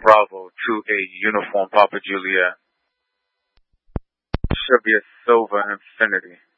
Bravo to a uniform Papa Juliet. Should be a silver infinity.